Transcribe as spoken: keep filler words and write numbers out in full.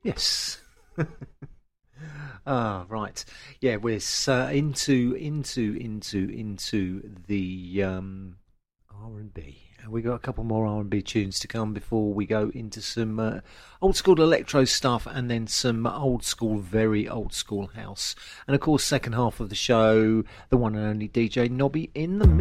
Yes. Ah, right. Yeah, we're uh, into into into into the um, R and B. We got a couple more R and B tunes to come before we go into some uh, old school electro stuff, and then some old school, very old school house. And of course, second half of the show, the one and only D J Nobby in the mix.